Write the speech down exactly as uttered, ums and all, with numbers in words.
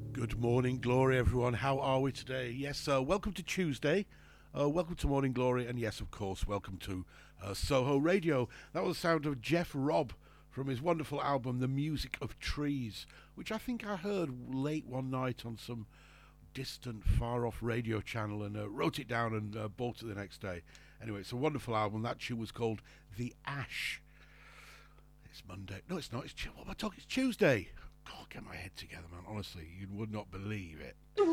Good morning, Glory, everyone. How are we today? Yes, uh, welcome to Tuesday. Uh, welcome to Morning Glory, and yes, of course, welcome to uh, Soho Radio. That was the sound of Jeff Robb from his wonderful album, The Music of Trees, which I think I heard late one night on some distant, far-off radio channel and uh, wrote it down and uh, bought it the next day. Anyway, it's a wonderful album. That tune was called The Ash. It's Monday. No, it's not. It's what am I talking? It's Tuesday. God, get my head together, man. Honestly, you would not believe it.